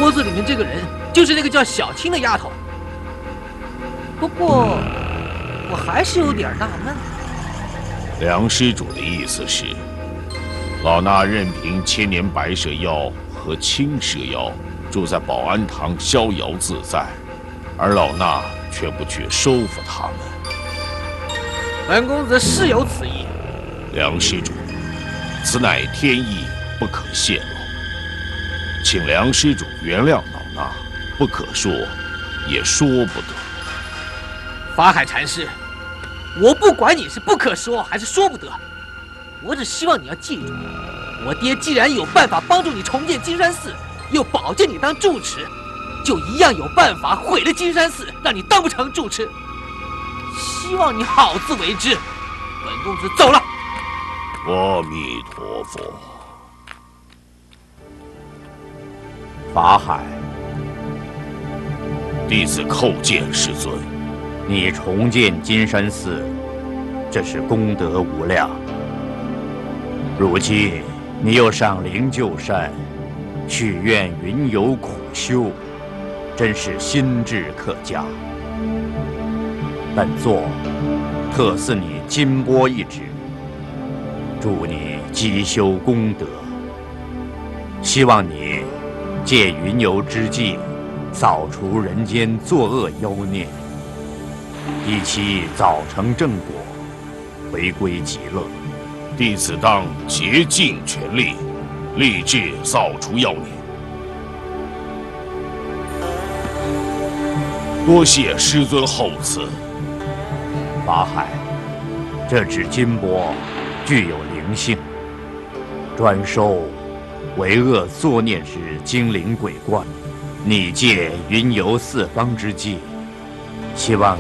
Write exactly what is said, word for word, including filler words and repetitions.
锅子里面这个人就是那个叫小青的丫头。不过，我还是有点纳闷。 梁施主的意思是，老衲任凭千年白蛇妖和青蛇妖住在保安堂逍遥自在，而老衲却不去收服他们。 本公子是有此意。 梁施主，此乃天意，不可泄露，请梁施主原谅老衲，不可说，也说不得。 法海禅师，我不管你是不可说还是说不得，我只希望你要记住，我爹既然有办法帮助你重建金山寺，又保荐你当住持，就一样有办法毁了金山寺，让你当不成住持。希望你好自为之。本公子走了。 阿弥陀佛。 法海， 弟子叩见师尊。 你重建金山寺，这是功德无量。如今你又上灵鹫山，许愿云游苦修，真是心智可嘉。本座特赐你金钵一指，祝你积修功德。希望你借云游之际，扫除人间作恶妖孽，一期早成正果，回归极乐。 弟子当竭尽全力，立志扫除妖孽。多谢师尊厚赐。 法海，这只金钵具有灵性，专收为恶作孽之精灵鬼怪。你借云游四方之际，希望